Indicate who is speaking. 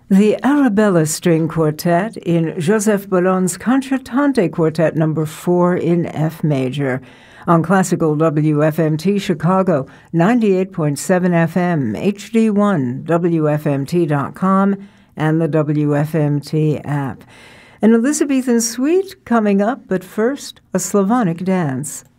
Speaker 1: The Arabella String Quartet in Joseph Bologne's Concertante Quartet No. 4 in F major on Classical WFMT Chicago, 98.7 FM, HD1, WFMT.com, and the WFMT app. An Elizabethan suite coming up, but first, a Slavonic dance.